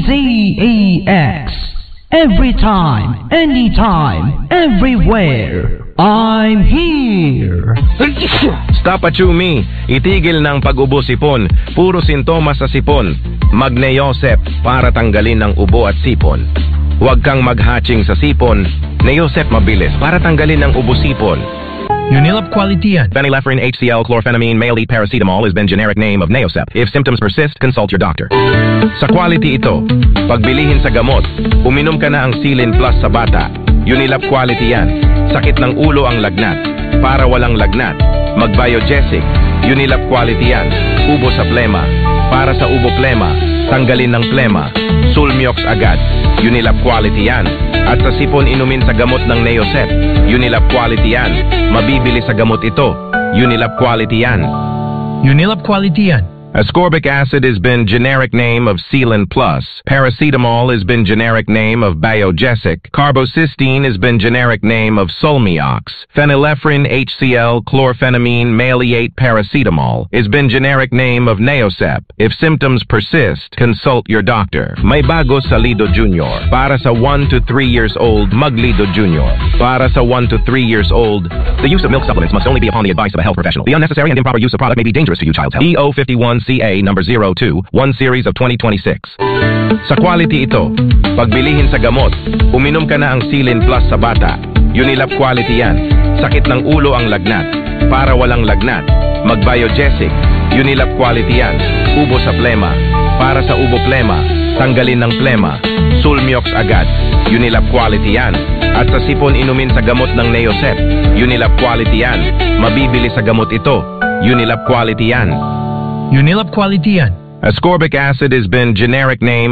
DZEX. Every time, anytime, everywhere. I'm here. Stop at you me. Itigil ng pag-ubo sipon. Puro sintomas sa sipon. Mag-Neosep para tanggalin ang ubo at sipon. Huwag kang mag-hatching sa sipon. Neosep mabilis para tanggalin ang ubo sipon. Unilab quality yan. Phenylephrine HCl chlorphenamine male eat paracetamol has been generic name of Neosep. If symptoms persist, consult your doctor. Sa quality ito, pagbilihin sa gamot, uminom ka na ang Silin Plus sa bata. Unilab quality yan. Sakit ng ulo ang lagnat. Para walang lagnat, mag-Biogesic. Unilab quality yan. Ubo sa plema. Para sa ubo plema, tanggalin ng plema. Sulmiox agad. Unilab quality yan. At sa sipon inumin sa gamot ng Neosep. Unilab quality yan. Mabibili sa gamot ito. Unilab quality yan. Unilab quality yan. Ascorbic acid has been generic name of Silin Plus. Paracetamol has been generic name of Biogesic. Carbocysteine has been generic name of Solmiox. Phenylephrine HCl chlorphenamine maleate paracetamol has been generic name of Neosep. If symptoms persist, consult your doctor. May bago sa Lido Junior. Para sa 1 to 3 years old, mag-Lido Junior. Para sa 1 to 3 years old, the use of milk supplements must only be upon the advice of a health professional. The unnecessary and improper use of product may be dangerous to your child's health. EO51CA number 02, 1 series of 2026. Sa quality ito, pagbilihin sa gamot, uminom ka na ang Silin Plus sa bata. Unilab quality yan. Sakit ng ulo ang lagnat. Para walang lagnat, mag-Biogesic. Unilab quality yan. Ubo sa plema. Para sa ubo plema, tanggalin ng plema. Sulmiox agad. Unilab quality yan. At sa sipon inumin sa gamot ng Neosep. Unilab quality yan. Mabibili sa gamot ito. Unilab quality yan. Unilab quality yan. Ascorbic acid has been generic name